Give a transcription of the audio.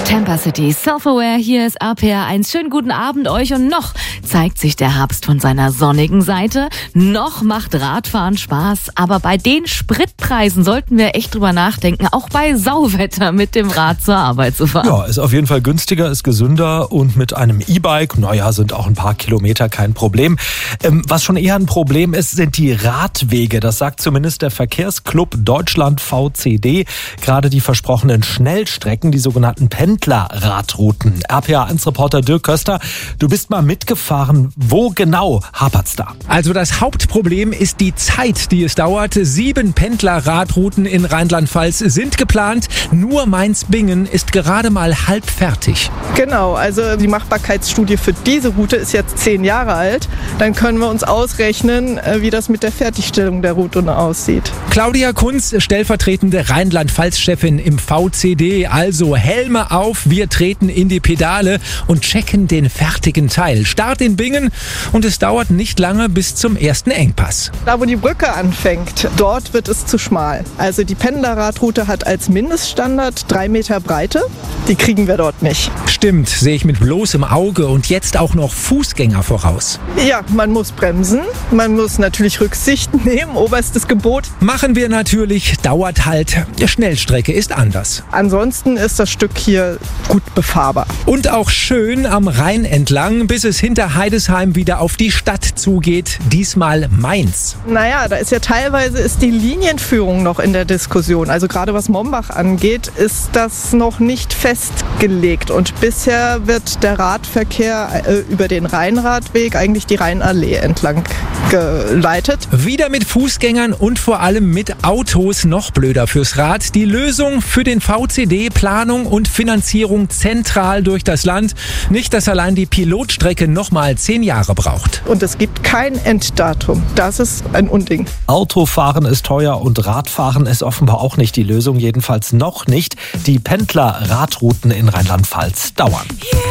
Tampa City, Self-Aware, hier ist RPR1. Schönen guten Abend euch und noch zeigt sich der Herbst von seiner sonnigen Seite. Noch macht Radfahren Spaß, aber bei den Spritpreisen sollten wir echt drüber nachdenken, auch bei Sauwetter mit dem Rad zur Arbeit zu fahren. Ja, ist auf jeden Fall günstiger, ist gesünder und mit einem E-Bike, sind auch ein paar Kilometer kein Problem. Was schon eher ein Problem ist, sind die Radwege. Das sagt zumindest der Verkehrsclub Deutschland VCD. Gerade die versprochenen Schnellstrecken, die sogenannten Pendlerradrouten. RPA1-Reporter Dirk Köster, du bist mal mitgefahren. Wo genau hapert's da? Also das Hauptproblem ist die Zeit, die es dauert. 7 Pendlerradrouten in Rheinland-Pfalz sind geplant. Nur Mainz-Bingen ist gerade mal halb fertig. Genau, also die Machbarkeitsstudie für diese Route ist jetzt 10 Jahre alt. Dann können wir uns ausrechnen, wie das mit der Fertigstellung der Route aussieht. Claudia Kunz, stellvertretende Rheinland-Pfalz-Chefin im VCD. Also Helme auf, wir treten in die Pedale und checken den fertigen Teil. Start in Bingen und es dauert nicht lange bis zum ersten Engpass. Da, wo die Brücke anfängt, dort wird es zu schmal. Also die Pendlerradroute hat als Mindeststandard 3 Meter Breite. Die kriegen wir dort nicht. Stimmt, sehe ich mit bloßem Auge und jetzt auch noch Fußgänger voraus. Ja, man muss bremsen, man muss natürlich Rücksicht nehmen, oberstes Gebot. Machen wir natürlich, dauert halt. Die Schnellstrecke ist anders. Ansonsten ist das Stück hier gut befahrbar. Und auch schön am Rhein entlang, bis es hinter Heidesheim wieder auf die Stadt zugeht. Diesmal Mainz. Naja, da ist ja teilweise die Linienführung noch in der Diskussion. Also gerade was Mombach angeht, ist das noch nicht festgelegt. Und bisher wird der Radverkehr über den Rheinradweg, eigentlich die Rheinallee entlang geleitet. Wieder mit Fußgängern und vor allem mit Autos, noch blöder fürs Rad. Die Lösung für den VCD, Planung und Finanzierung zentral durch das Land. Nicht, dass allein die Pilotstrecke nochmal 10 Jahre braucht. Und es gibt kein Enddatum. Das ist ein Unding. Autofahren ist teuer und Radfahren ist offenbar auch nicht die Lösung, jedenfalls noch nicht. Die Pendlerradrouten in Rheinland-Pfalz dauern.